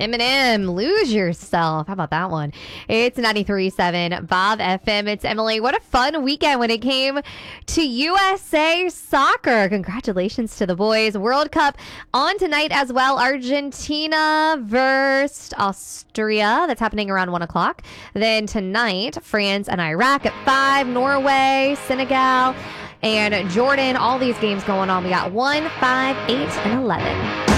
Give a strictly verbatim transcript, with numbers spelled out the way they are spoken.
Eminem, Lose Yourself. How about that one? It's ninety-three point seven Bob F M. It's Emily. What a fun weekend when it came to U S A soccer. Congratulations to the boys. World Cup on tonight as well. Argentina versus Austria. That's happening around one o'clock. Then tonight, France and Iraq at five. Norway, Senegal, and Jordan. All these games going on. We got one, five, eight, and eleven.